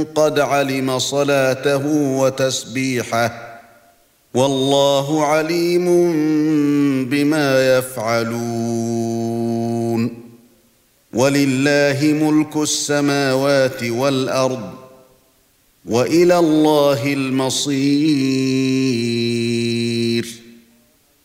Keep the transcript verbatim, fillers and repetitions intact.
قد علم صلاته وتسبيحه والله عليم بما يفعلون ولله ملك السماوات والأرض وإلى الله المصير